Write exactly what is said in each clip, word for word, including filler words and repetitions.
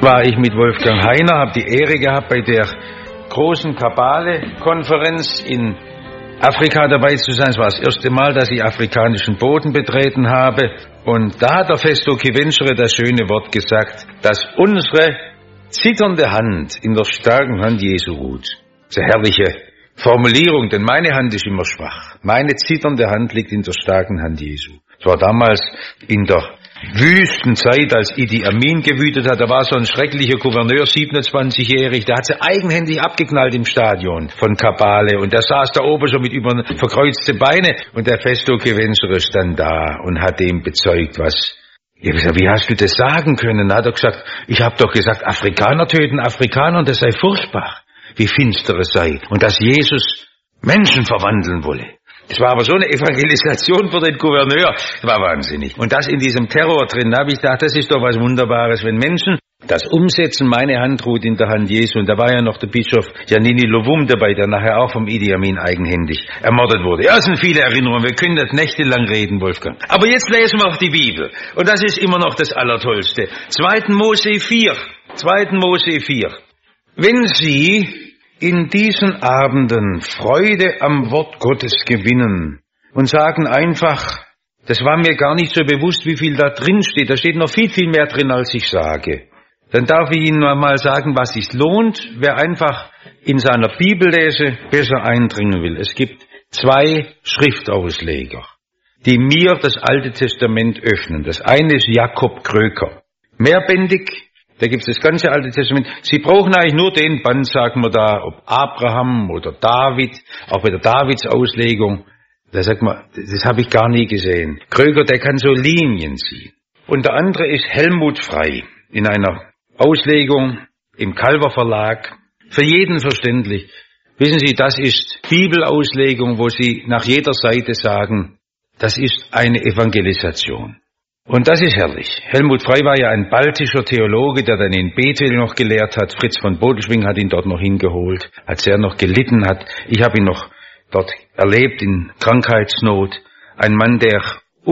war ich mit Wolfgang Heiner, habe die Ehre gehabt, bei der großen Kabale-Konferenz in Afrika dabei zu sein. Es war das erste Mal, dass ich afrikanischen Boden betreten habe. Und da hat der Festo Chivenschere das schöne Wort gesagt, dass unsere zitternde Hand in der starken Hand Jesu ruht. Das ist eine herrliche Formulierung, denn meine Hand ist immer schwach. Meine zitternde Hand liegt in der starken Hand Jesu. Es war damals in der Wüstenzeit, als Idi Amin gewütet hat, da war so ein schrecklicher Gouverneur, siebenundzwanzigjährig, der hat sie eigenhändig abgeknallt im Stadion von Kabale und der saß da oben schon mit über verkreuzte Beine und der Festo Chivenschere stand da und hat dem bezeugt, was. Ich habe gesagt, wie hast du das sagen können? Da hat er gesagt, ich habe doch gesagt, Afrikaner töten Afrikaner und das sei furchtbar, wie finster es sei und dass Jesus Menschen verwandeln wolle. Es war aber so eine Evangelisation für den Gouverneur, das war wahnsinnig. Und das in diesem Terror drin, da habe ich gedacht, das ist doch was Wunderbares, wenn Menschen das umsetzen, meine Hand ruht in der Hand Jesu. Und da war ja noch der Bischof Janini Lovum dabei, der nachher auch vom Idi Amin eigenhändig ermordet wurde. Ja, es sind viele Erinnerungen, wir können das nächtelang reden, Wolfgang. Aber jetzt lesen wir auch die Bibel. Und das ist immer noch das Allertollste. zweiten Mose vier. zweiten Mose vier. Wenn Sie in diesen Abenden Freude am Wort Gottes gewinnen und sagen einfach, das war mir gar nicht so bewusst, wie viel da drin steht. Da steht noch viel, viel mehr drin, als ich sage. Dann darf ich Ihnen mal sagen, was sich lohnt, wer einfach in seiner Bibellese besser eindringen will. Es gibt zwei Schriftausleger, die mir das Alte Testament öffnen. Das eine ist Jakob Kröker. Mehrbändig. Da gibt es das ganze Alte Testament. Sie brauchen eigentlich nur den Band, sagen wir da, ob Abraham oder David, auch bei der Davids Auslegung. Da sagt man, das habe ich gar nie gesehen. Kröger, der kann so Linien ziehen. Und der andere ist Helmut Frei in einer Auslegung im Calver Verlag. Für jeden verständlich. Wissen Sie, das ist Bibelauslegung, wo Sie nach jeder Seite sagen, das ist eine Evangelisation. Und das ist herrlich. Helmut Frei war ja ein baltischer Theologe, der dann in Bethel noch gelehrt hat. Fritz von Bodelschwingh hat ihn dort noch hingeholt, hat sehr noch gelitten, hat. Ich habe ihn noch dort erlebt in Krankheitsnot. Ein Mann, der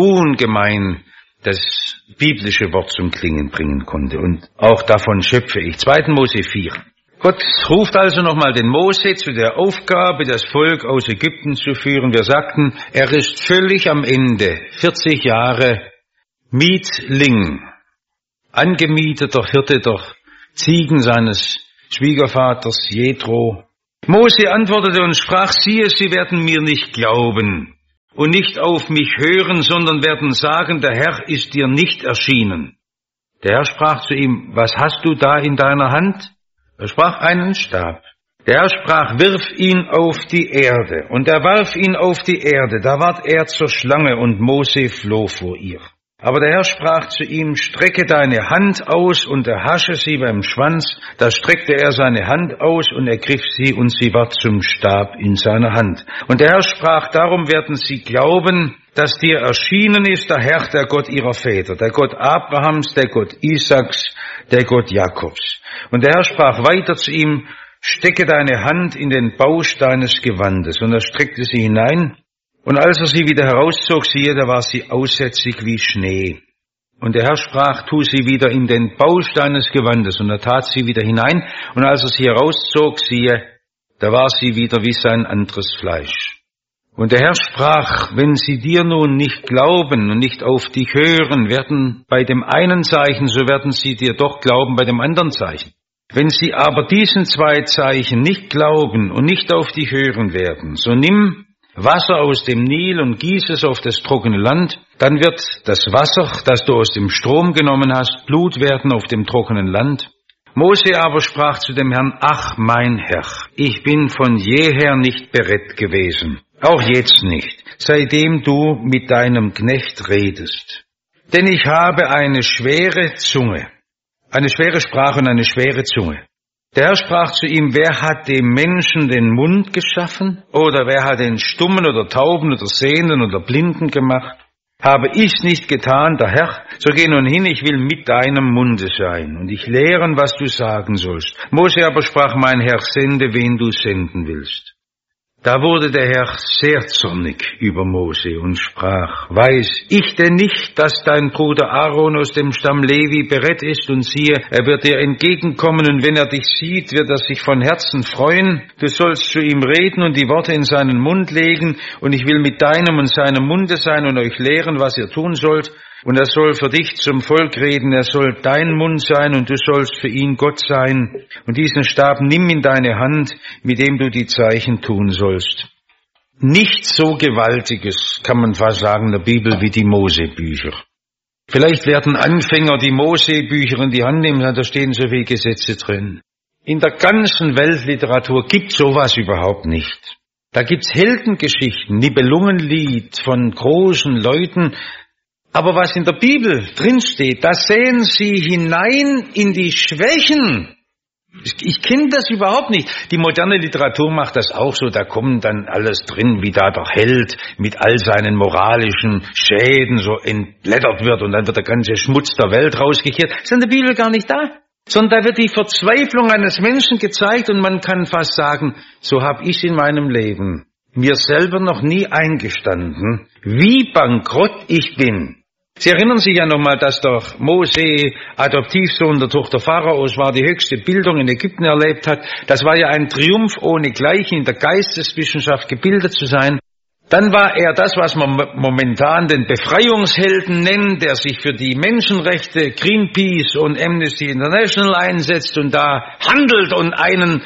ungemein das biblische Wort zum Klingen bringen konnte. Und auch davon schöpfe ich. zweiten Mose vier. Gott ruft also nochmal den Mose zu der Aufgabe, das Volk aus Ägypten zu führen. Wir sagten, er ist völlig am Ende, vierzig Jahre Mietling, angemieteter Hirte der Ziegen seines Schwiegervaters Jethro. Mose antwortete und sprach, siehe, sie werden mir nicht glauben und nicht auf mich hören, sondern werden sagen, der Herr ist dir nicht erschienen. Der Herr sprach zu ihm, was hast du da in deiner Hand? Er sprach, einen Stab. Der Herr sprach, wirf ihn auf die Erde. Und er warf ihn auf die Erde. Da ward er zur Schlange und Mose floh vor ihr. Aber der Herr sprach zu ihm, strecke deine Hand aus und erhasche sie beim Schwanz. Da streckte er seine Hand aus und ergriff sie und sie ward zum Stab in seiner Hand. Und der Herr sprach, darum werden sie glauben, dass dir erschienen ist der Herr, der Gott ihrer Väter, der Gott Abrahams, der Gott Isaaks, der Gott Jakobs. Und der Herr sprach weiter zu ihm, stecke deine Hand in den Bausch deines Gewandes. Und er streckte sie hinein. Und als er sie wieder herauszog, siehe, da war sie aussätzig wie Schnee. Und der Herr sprach, tu sie wieder in den Bausch deines Gewandes. Und er tat sie wieder hinein. Und als er sie herauszog, siehe, da war sie wieder wie sein anderes Fleisch. Und der Herr sprach, wenn sie dir nun nicht glauben und nicht auf dich hören, werden bei dem einen Zeichen, so werden sie dir doch glauben bei dem anderen Zeichen. Wenn sie aber diesen zwei Zeichen nicht glauben und nicht auf dich hören werden, so nimm Wasser aus dem Nil und gieß es auf das trockene Land, dann wird das Wasser, das du aus dem Strom genommen hast, Blut werden auf dem trockenen Land. Mose aber sprach zu dem Herrn, ach mein Herr, ich bin von jeher nicht bereit gewesen, auch jetzt nicht, seitdem du mit deinem Knecht redest. Denn ich habe eine schwere Zunge, eine schwere Sprache und eine schwere Zunge. Der Herr sprach zu ihm, wer hat dem Menschen den Mund geschaffen? Oder wer hat den Stummen oder Tauben oder Sehenden oder Blinden gemacht? Habe ich's nicht getan, der Herr? So geh nun hin, ich will mit deinem Munde sein und ich lehren, was du sagen sollst. Mose aber sprach, mein Herr, sende, wen du senden willst. Da wurde der Herr sehr zornig über Mose und sprach, weiß ich denn nicht, dass dein Bruder Aaron aus dem Stamm Levi bereit ist, und siehe, er wird dir entgegenkommen, und wenn er dich sieht, wird er sich von Herzen freuen. Du sollst zu ihm reden und die Worte in seinen Mund legen, und ich will mit deinem und seinem Munde sein und euch lehren, was ihr tun sollt. Und er soll für dich zum Volk reden, er soll dein Mund sein und du sollst für ihn Gott sein. Und diesen Stab nimm in deine Hand, mit dem du die Zeichen tun sollst. Nichts so Gewaltiges, kann man fast sagen, in der Bibel wie die Mosebücher. Vielleicht werden Anfänger die Mosebücher in die Hand nehmen, da stehen so viele Gesetze drin. In der ganzen Weltliteratur gibt sowas überhaupt nicht. Da gibt's Heldengeschichten, Nibelungenlied von großen Leuten. Aber was in der Bibel drinsteht, da sehen Sie hinein in die Schwächen. Ich, ich kenne das überhaupt nicht. Die moderne Literatur macht das auch so. Da kommt dann alles drin, wie da der Held mit all seinen moralischen Schäden so entblättert wird und dann wird der ganze Schmutz der Welt rausgekehrt. Das ist in der Bibel gar nicht da. Sondern da wird die Verzweiflung eines Menschen gezeigt und man kann fast sagen, so habe ich in meinem Leben mir selber noch nie eingestanden, wie bankrott ich bin. Sie erinnern sich ja nochmal, dass der Mose, Adoptivsohn der Tochter Pharaos war, die höchste Bildung in Ägypten erlebt hat. Das war ja ein Triumph ohnegleichen, in der Geisteswissenschaft gebildet zu sein. Dann war er das, was man momentan den Befreiungshelden nennt, der sich für die Menschenrechte, Greenpeace und Amnesty International einsetzt und da handelt und einen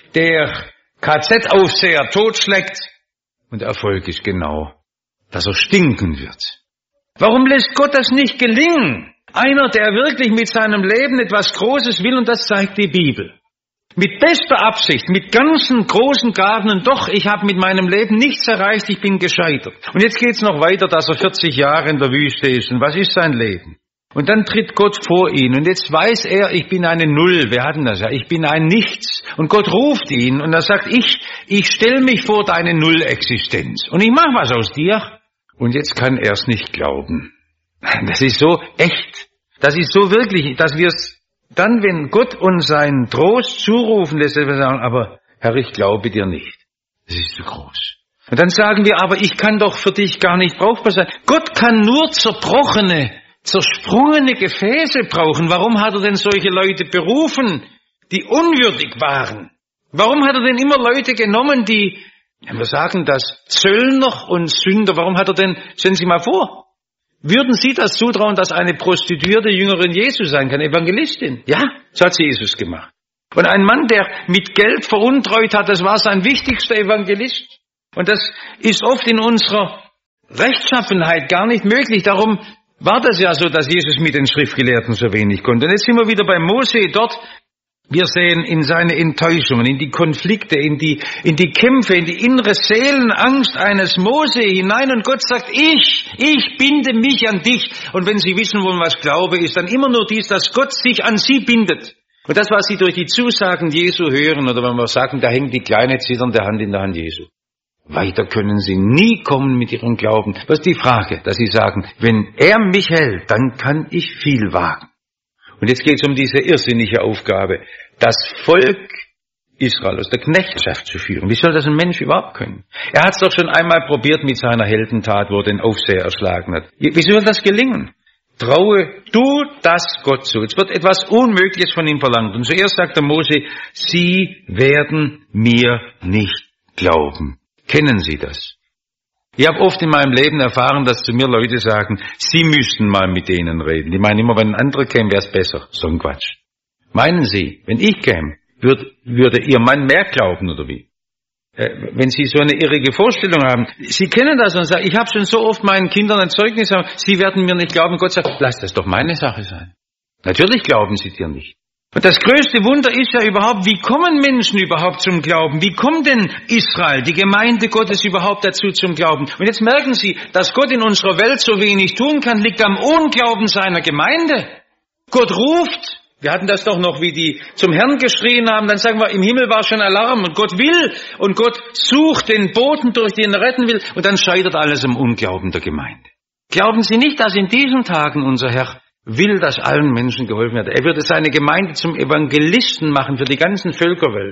der K Z-Aufseher totschlägt. Und der Erfolg ist genau, dass er stinken wird. Warum lässt Gott das nicht gelingen? Einer, der wirklich mit seinem Leben etwas Großes will, und das zeigt die Bibel. Mit bester Absicht, mit ganzen großen Gaben, und doch, ich habe mit meinem Leben nichts erreicht, ich bin gescheitert. Und jetzt geht's noch weiter, dass er vierzig Jahre in der Wüste ist. Und was ist sein Leben? Und dann tritt Gott vor ihn, und jetzt weiß er, ich bin eine Null, wir hatten das ja, ich bin ein Nichts. Und Gott ruft ihn, und er sagt, ich, ich stelle mich vor deine Nullexistenz. Und ich mache was aus dir. Und jetzt kann er es nicht glauben. Das ist so echt. Das ist so wirklich, dass wir es dann, wenn Gott uns seinen Trost zurufen lässt, wir sagen, aber Herr, ich glaube dir nicht. Das ist zu groß. Und dann sagen wir, aber ich kann doch für dich gar nicht brauchbar sein. Gott kann nur zerbrochene, zersprungene Gefäße brauchen. Warum hat er denn solche Leute berufen, die unwürdig waren? Warum hat er denn immer Leute genommen, die, ja, wir sagen das, Zöllner und Sünder? Warum hat er denn, stellen Sie mal vor, würden Sie das zutrauen, dass eine Prostituierte Jüngerin Jesu sein kann, Evangelistin? Ja, so hat sie Jesus gemacht. Und ein Mann, der mit Geld veruntreut hat, das war sein wichtigster Evangelist. Und das ist oft in unserer Rechtschaffenheit gar nicht möglich. Darum war das ja so, dass Jesus mit den Schriftgelehrten so wenig konnte. Und jetzt sind wir wieder bei Mose dort. Wir sehen in seine Enttäuschungen, in die Konflikte, in die, in die Kämpfe, in die innere Seelenangst eines Mose hinein. Und Gott sagt, ich, ich binde mich an dich. Und wenn Sie wissen wollen, was Glaube ist, dann immer nur dies, dass Gott sich an Sie bindet. Und das, was Sie durch die Zusagen Jesu hören, oder wenn wir sagen, da hängt die kleine zitternde Hand in der Hand Jesu. Weiter können Sie nie kommen mit Ihrem Glauben. Was ist die Frage, dass Sie sagen, wenn er mich hält, dann kann ich viel wagen. Und jetzt geht es um diese irrsinnige Aufgabe, das Volk Israel aus der Knechtschaft zu führen. Wie soll das ein Mensch überhaupt können? Er hat es doch schon einmal probiert mit seiner Heldentat, wo er den Aufseher erschlagen hat. Wie soll das gelingen? Traue du das Gott zu. Jetzt wird etwas Unmögliches von ihm verlangt. Und zuerst sagt der Mose, Sie werden mir nicht glauben. Kennen Sie das? Ich habe oft in meinem Leben erfahren, dass zu mir Leute sagen, Sie müssten mal mit denen reden. Die meinen immer, wenn ein anderer käme, wäre es besser. So ein Quatsch. Meinen Sie, wenn ich käme, würde, würde Ihr Mann mehr glauben, oder wie? Äh, wenn Sie so eine irrige Vorstellung haben. Sie kennen das und sagen, ich habe schon so oft meinen Kindern ein Zeugnis gegeben, Sie werden mir nicht glauben. Gott sagt, lass das doch meine Sache sein. Natürlich glauben Sie dir nicht. Und das größte Wunder ist ja überhaupt, wie kommen Menschen überhaupt zum Glauben? Wie kommt denn Israel, die Gemeinde Gottes, überhaupt dazu zum Glauben? Und jetzt merken Sie, dass Gott in unserer Welt so wenig tun kann, liegt am Unglauben seiner Gemeinde. Gott ruft. Wir hatten das doch noch, wie die zum Herrn geschrien haben. Dann sagen wir, im Himmel war schon Alarm und Gott will und Gott sucht den Boten, durch den er retten will. Und dann scheitert alles am Unglauben der Gemeinde. Glauben Sie nicht, dass in diesen Tagen unser Herr will, dass allen Menschen geholfen wird. Er würde seine Gemeinde zum Evangelisten machen für die ganzen Völkerwelt.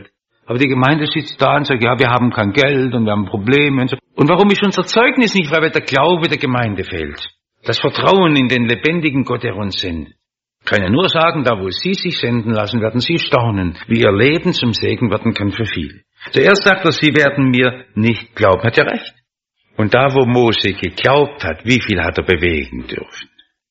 Aber die Gemeinde sitzt da und sagt, ja, wir haben kein Geld und wir haben Probleme und so. Und warum ist unser Zeugnis nicht, weil der Glaube der Gemeinde fehlt? Das Vertrauen in den lebendigen Gott, der uns sendet. Ich kann ja nur sagen, da wo Sie sich senden lassen, werden Sie staunen, wie Ihr Leben zum Segen werden kann für viele. Zuerst sagt er, Sie werden mir nicht glauben. Hat ja recht. Und da, wo Mose geglaubt hat, wie viel hat er bewegen dürfen?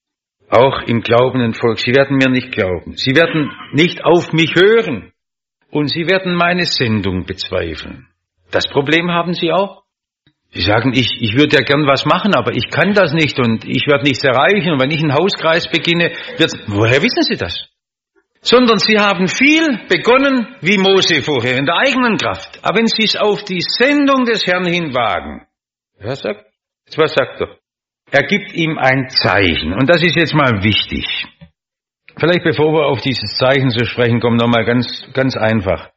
Auch im glaubenden Volk. Sie werden mir nicht glauben. Sie werden nicht auf mich hören. Und Sie werden meine Sendung bezweifeln. Das Problem haben Sie auch. Sie sagen, ich, ich würde ja gern was machen, aber ich kann das nicht und ich werde nichts erreichen. Und wenn ich einen Hauskreis beginne, wird, woher wissen Sie das? Sondern Sie haben viel begonnen, wie Mose vorher, in der eigenen Kraft. Aber wenn Sie es auf die Sendung des Herrn hin wagen, was sagt, was sagt er? Er gibt ihm ein Zeichen. Und das ist jetzt mal wichtig. Vielleicht bevor wir auf dieses Zeichen zu sprechen kommen, nochmal ganz, ganz einfach.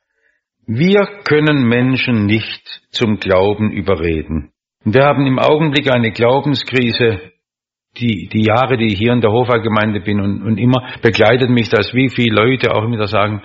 Wir können Menschen nicht zum Glauben überreden. Und wir haben im Augenblick eine Glaubenskrise, die, die Jahre, die ich hier in der Hofer-Gemeinde bin und, und immer begleitet mich das, wie viele Leute auch wieder sagen,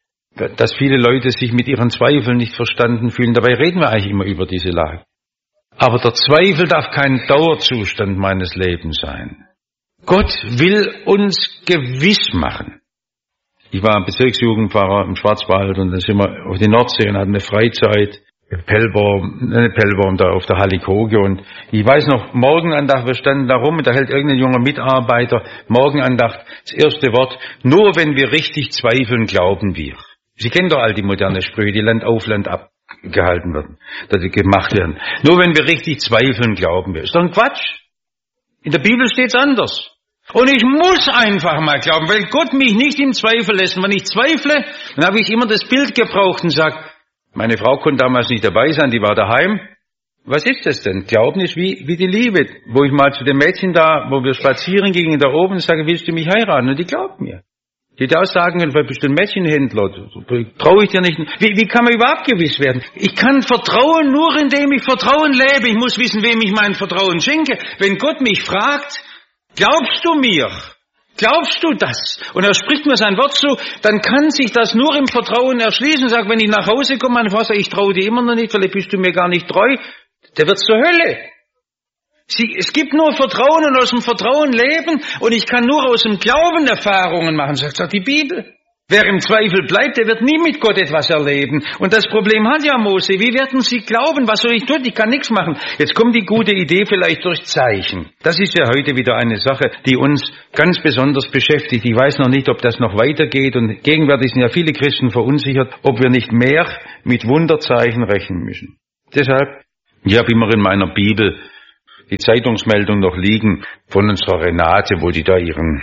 dass viele Leute sich mit ihren Zweifeln nicht verstanden fühlen. Dabei reden wir eigentlich immer über diese Lage. Aber der Zweifel darf kein Dauerzustand meines Lebens sein. Gott will uns gewiss machen. Ich war Bezirksjugendpfarrer im Schwarzwald und dann sind wir auf die Nordsee und hatten eine Freizeit, Pellworm, eine Pellworm da auf der Hallig-Hoge und ich weiß noch, Morgenandacht, wir standen da rum und da hält irgendein junger Mitarbeiter, Morgenandacht, das erste Wort, nur wenn wir richtig zweifeln, glauben wir. Sie kennen doch all die moderne Sprüche, die Land auf Land ab gehalten werden, dass sie gemacht werden. Nur wenn wir richtig zweifeln, glauben wir. Ist doch ein Quatsch. In der Bibel steht's anders. Und ich muss einfach mal glauben, weil Gott mich nicht im Zweifel lässt. Und wenn ich zweifle, dann habe ich immer das Bild gebraucht und sage, meine Frau konnte damals nicht dabei sein, die war daheim. Was ist das denn? Glauben ist wie, wie die Liebe. Wo ich mal zu dem Mädchen da, wo wir spazieren gingen, da oben, sage, willst du mich heiraten? Und die glaubt mir. Die hätte auch sagen können, vielleicht bist du ein Mädchenhändler, traue ich dir nicht. Wie, wie kann man überhaupt gewiss werden? Ich kann vertrauen nur, indem ich Vertrauen lebe. Ich muss wissen, wem ich mein Vertrauen schenke. Wenn Gott mich fragt, glaubst du mir? Glaubst du das? Und er spricht mir sein Wort zu, dann kann sich das nur im Vertrauen erschließen. Sag, wenn ich nach Hause komme, meine Frau sagt, ich traue dir immer noch nicht, vielleicht bist du mir gar nicht treu, der wird zur Hölle. Sie, es gibt nur Vertrauen und aus dem Vertrauen leben und ich kann nur aus dem Glauben Erfahrungen machen, sagt die Bibel. Wer im Zweifel bleibt, der wird nie mit Gott etwas erleben. Und das Problem hat ja Mose. Wie werden sie glauben? Was soll ich tun? Ich kann nichts machen. Jetzt kommt die gute Idee vielleicht durch Zeichen. Das ist ja heute wieder eine Sache, die uns ganz besonders beschäftigt. Ich weiß noch nicht, ob das noch weitergeht. Und gegenwärtig sind ja viele Christen verunsichert, ob wir nicht mehr mit Wunderzeichen rechnen müssen. Deshalb, ich habe immer in meiner Bibel die Zeitungsmeldung noch liegen von unserer Renate, wo die da ihren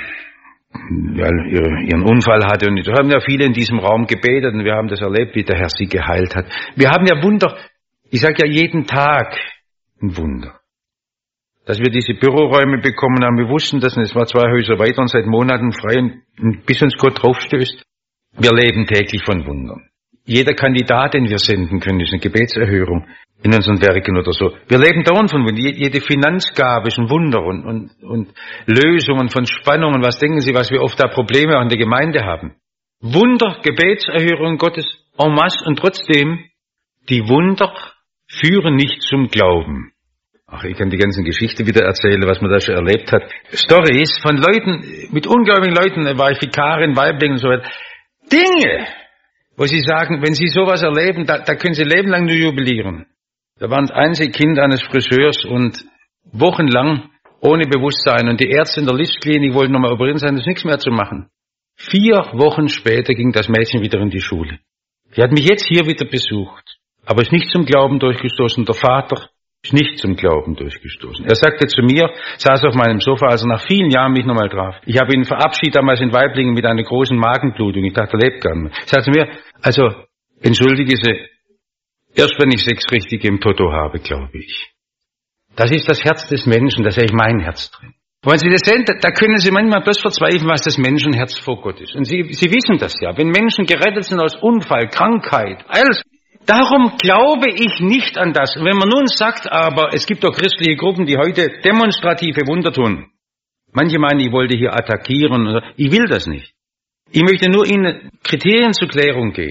ja, ihren Unfall hatte. Und da haben ja viele in diesem Raum gebetet und wir haben das erlebt, wie der Herr sie geheilt hat. Wir haben ja Wunder, ich sage ja jeden Tag ein Wunder. Dass wir diese Büroräume bekommen haben, wir wussten das, und es war zwei Häuser weiter und seit Monaten frei, und bis uns Gott draufstößt. Wir leben täglich von Wundern. Jeder Kandidat, den wir senden können, ist eine Gebetserhörung in unseren Werken oder so. Wir leben dauernd von Wundern. Jede Finanzgabe ist ein Wunder und, und, und Lösungen von Spannungen. Was denken Sie, was wir oft da Probleme auch in der Gemeinde haben? Wunder, Gebetserhörung Gottes en masse und trotzdem, die Wunder führen nicht zum Glauben. Ach, ich kann die ganzen Geschichte wieder erzählen, was man da schon erlebt hat. Stories von Leuten, mit ungläubigen Leuten, war ich Vikar in Weiblingen und so weiter. Dinge, wo sie sagen, wenn sie sowas erleben, da, da können sie lebenlang nur jubilieren. Da war ein einziges Kind eines Friseurs und wochenlang ohne Bewusstsein. Und die Ärzte in der Lichtklinik wollten nochmal operieren sein, das ist nichts mehr zu machen. Vier Wochen später ging das Mädchen wieder in die Schule. Die hat mich jetzt hier wieder besucht, aber ist nicht zum Glauben durchgestoßen. Der Vater ist nicht zum Glauben durchgestoßen. Er sagte zu mir, saß auf meinem Sofa, als er nach vielen Jahren mich nochmal traf. Ich habe ihn verabschiedet damals in Weiblingen mit einer großen Magenblutung. Ich dachte, er lebt gar nicht mehr. Er sagte zu mir, also, entschuldige Sie, erst wenn ich sechs Richtige im Toto habe, glaube ich. Das ist das Herz des Menschen, da sehe ich mein Herz drin. Wollen Sie das sehen? Da können Sie manchmal bloß verzweifeln, was das Menschenherz vor Gott ist. Und Sie, Sie wissen das ja. Wenn Menschen gerettet sind aus Unfall, Krankheit, alles. Darum glaube ich nicht an das. Und wenn man nun sagt, aber es gibt doch christliche Gruppen, die heute demonstrative Wunder tun. Manche meinen, ich wollte hier attackieren. Ich will das nicht. Ich möchte nur Ihnen Kriterien zur Klärung geben.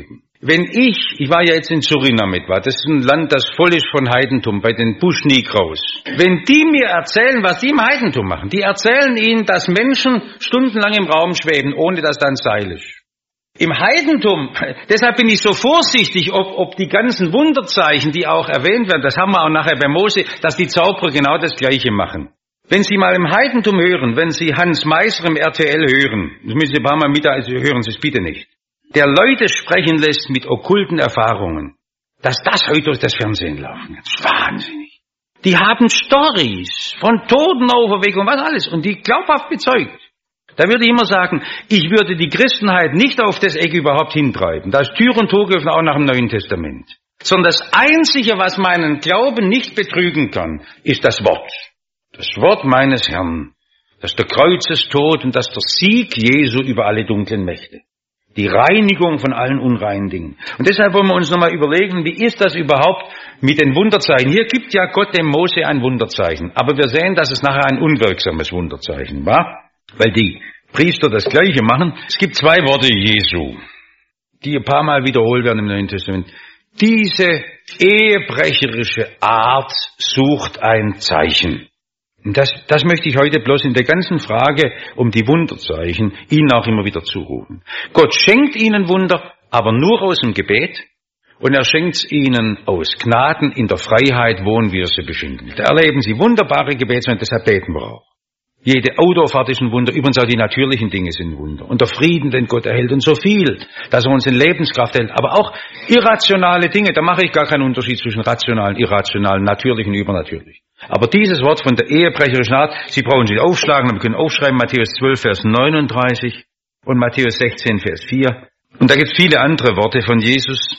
Wenn ich, ich war ja jetzt in Suriname etwa, das ist ein Land, das voll ist von Heidentum, bei den Bush Negroes. Wenn die mir erzählen, was die im Heidentum machen, die erzählen ihnen, dass Menschen stundenlang im Raum schweben, ohne dass da ein Seil ist. Im Heidentum, deshalb bin ich so vorsichtig, ob, ob die ganzen Wunderzeichen, die auch erwähnt werden, das haben wir auch nachher bei Mose, dass die Zauberer genau das Gleiche machen. Wenn Sie mal im Heidentum hören, wenn Sie Hans Meiser im R T L hören, das müssen Sie ein paar Mal mit, also hören Sie es bitte nicht, der Leute sprechen lässt mit okkulten Erfahrungen, dass das heute durch das Fernsehen laufen. Das ist wahnsinnig. Die haben Stories von Totenauferweckung, was alles, und die glaubhaft bezeugt. Da würde ich immer sagen, ich würde die Christenheit nicht auf das Eck überhaupt hintreiben. Da ist Tür und Tor geöffnet, auch nach dem Neuen Testament. Sondern das Einzige, was meinen Glauben nicht betrügen kann, ist das Wort. Das Wort meines Herrn. Das ist der Kreuzestod und das ist der Sieg Jesu über alle dunklen Mächte. Die Reinigung von allen unreinen Dingen. Und deshalb wollen wir uns nochmal überlegen, wie ist das überhaupt mit den Wunderzeichen? Hier gibt ja Gott dem Mose ein Wunderzeichen. Aber wir sehen, dass es nachher ein unwirksames Wunderzeichen war. Weil die Priester das Gleiche machen. Es gibt zwei Worte Jesu, die ein paar Mal wiederholt werden im Neuen Testament. Diese ehebrecherische Art sucht ein Zeichen. Und das, das möchte ich heute bloß in der ganzen Frage um die Wunderzeichen Ihnen auch immer wieder zurufen. Gott schenkt Ihnen Wunder, aber nur aus dem Gebet. Und er schenkt es Ihnen aus Gnaden in der Freiheit, wohin wir sie befinden. Da erleben Sie wunderbare Gebete und deshalb beten wir auch. Jede Autofahrt ist ein Wunder, übrigens auch die natürlichen Dinge sind ein Wunder. Und der Frieden, den Gott erhält und so viel, dass er uns in Lebenskraft hält. Aber auch irrationale Dinge, da mache ich gar keinen Unterschied zwischen rationalen, irrationalen, natürlichen und übernatürlichen. Aber dieses Wort von der ehebrecherischen Art, Sie brauchen sich aufschlagen, wir können aufschreiben, Matthäus zwölf, Vers neununddreißig und Matthäus sechzehn, Vers vier. Und da gibt es viele andere Worte von Jesus.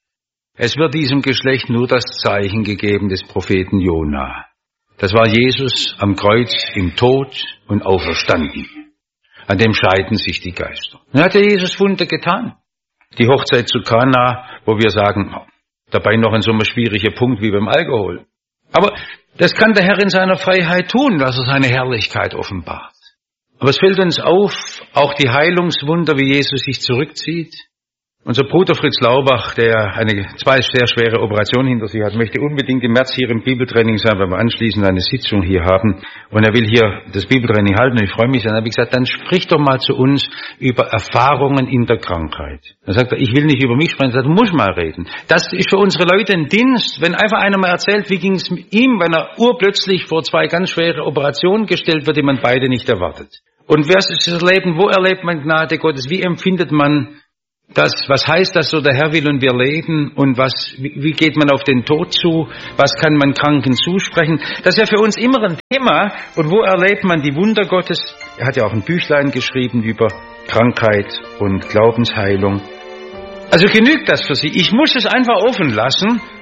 Es wird diesem Geschlecht nur das Zeichen gegeben des Propheten Jona. Das war Jesus am Kreuz im Tod und auferstanden. An dem scheiden sich die Geister. Dann hat der Jesus Wunder getan. Die Hochzeit zu Kana, wo wir sagen, dabei noch ein so ein schwieriger Punkt wie beim Alkohol. Aber das kann der Herr in seiner Freiheit tun, dass er seine Herrlichkeit offenbart. Aber es fällt uns auf, auch die Heilungswunder, wie Jesus sich zurückzieht. Unser Bruder Fritz Laubach, der eine zwei sehr schwere Operationen hinter sich hat, möchte unbedingt im März hier im Bibeltraining sein, weil wir anschließend eine Sitzung hier haben. Und er will hier das Bibeltraining halten und ich freue mich. Dann habe ich gesagt, dann sprich doch mal zu uns über Erfahrungen in der Krankheit. Dann sagt er, ich will nicht über mich sprechen. Er sagt, du musst mal reden. Das ist für unsere Leute ein Dienst. Wenn einfach einer mal erzählt, wie ging es ihm, wenn er urplötzlich vor zwei ganz schwere Operationen gestellt wird, die man beide nicht erwartet. Und wer ist das Leben? Wo erlebt man Gnade Gottes? Wie empfindet man das, was heißt das, so der Herr will und wir leben und was, wie geht man auf den Tod zu, was kann man Kranken zusprechen, das ist ja für uns immer ein Thema und wo erlebt man die Wunder Gottes? Er hat ja auch ein Büchlein geschrieben über Krankheit und Glaubensheilung. Also genügt das für Sie. Ich muss es einfach offen lassen